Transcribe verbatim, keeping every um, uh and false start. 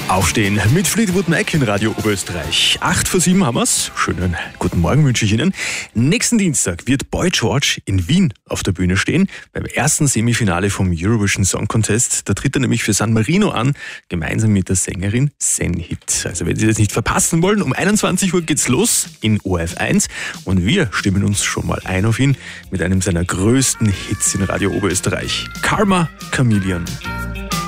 Aufstehen mit Fleetwood Mac in Radio Oberösterreich. Acht vor sieben haben wir's. Schönen guten Morgen wünsche ich Ihnen. Nächsten Dienstag wird Boy George in Wien auf der Bühne stehen. Beim ersten Semifinale vom Eurovision Song Contest. Da tritt er nämlich für San Marino an, gemeinsam mit der Sängerin Senhit. Also wenn Sie das nicht verpassen wollen, um einundzwanzig Uhr geht's los in O R F eins. Und wir stimmen uns schon mal ein auf ihn mit einem seiner größten Hits in Radio Oberösterreich. Karma Chameleon.